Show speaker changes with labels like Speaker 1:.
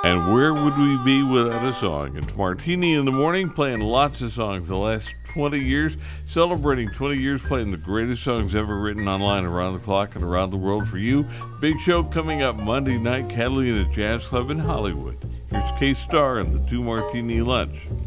Speaker 1: And where would we be without a song? It's Martini in the Morning, playing lots of songs the last 20 years, celebrating 20 years playing the greatest songs ever written online around the clock and around the world for you. Big show coming up Monday night, Catalina Jazz Club in Hollywood. Here's K-Star and the 2 Martini Lunch.